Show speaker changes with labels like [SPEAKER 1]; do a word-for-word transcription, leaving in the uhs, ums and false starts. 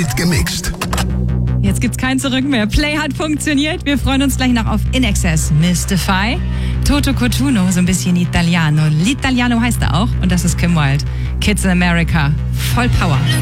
[SPEAKER 1] Wild gemixt.
[SPEAKER 2] Jetzt gibt's kein Zurück mehr. Play hat funktioniert. Wir freuen uns gleich noch auf In Excess, Mystify, Toto Cotugno, so ein bisschen Italiano. L'Italiano heißt er auch und das ist Kim Wilde. Kids in America, voll Power.